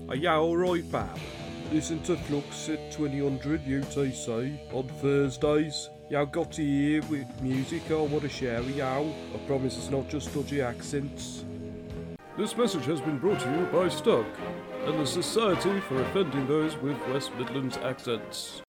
Are you alright, pal? Listen to Flux at 2000 UTC on Thursdays. Y'all got to hear with music I want to share with y'all. I promise it's not just dodgy accents. This message has been brought to you by Stuck and the Society for Offending Those with West Midlands Accents.